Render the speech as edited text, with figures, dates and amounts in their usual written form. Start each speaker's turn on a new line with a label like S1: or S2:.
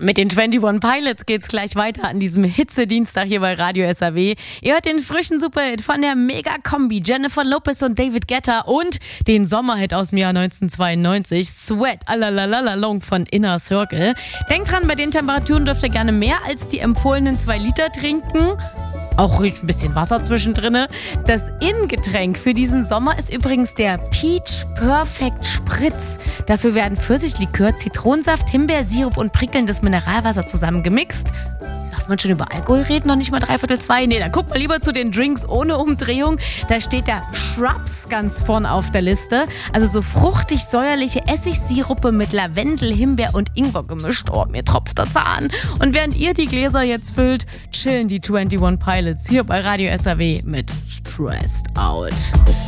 S1: Mit den 21 Pilots geht's gleich weiter an diesem Hitze-Dienstag hier bei Radio SAW. Ihr hört den frischen Superhit von der Mega-Kombi Jennifer Lopez und David Guetta und den Sommerhit aus dem Jahr 1992, Sweat Alalalalong von Inner Circle. Denkt dran, bei den Temperaturen dürft ihr gerne mehr als die empfohlenen 2 Liter trinken. Auch ruhig ein bisschen Wasser zwischendrin. Das Innengetränk für diesen Sommer ist übrigens der Peach Perfect Spritz. Dafür werden Pfirsichlikör, Zitronensaft, Himbeersirup und prickelndes Mineralwasser zusammengemixt. Darf man schon über Alkohol reden? Noch nicht mal 3/4? Nee, dann guckt mal lieber zu den Drinks ohne Umdrehung. Da steht der Shrubs ganz vorn auf der Liste. Also so fruchtig-säuerliche Essigsiruppe mit Lavendel, Himbeer und Ingwer gemischt. Oh, mir tropft der Zahn. Und während ihr die Gläser jetzt füllt, chillen die 21 Pilots hier bei Radio SAW mit Stressed Out.